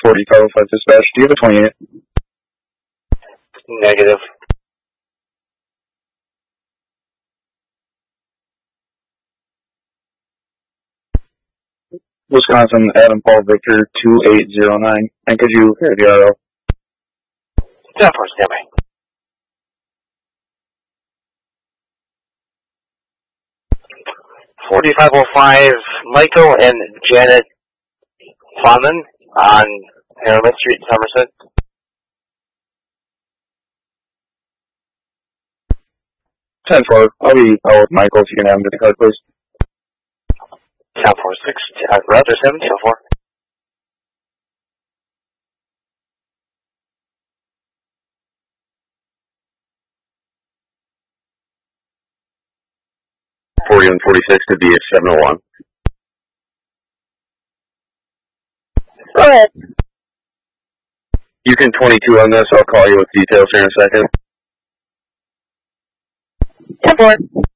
4505 dispatch. Do you have a 28? Negative. Wisconsin, Adam Paul Victor 2809. And could you VRO? 10-4, standby. $4505, Michael and Janet Plowman on Harriman Street, Somerset. I'll be out with Michael if you can have him get the card, please. 10-4, 6, Roger 7, 10-4. $40 and $46 to be at 701. Go ahead. You can 22 on this. I'll call you with details here in a second. 10-4.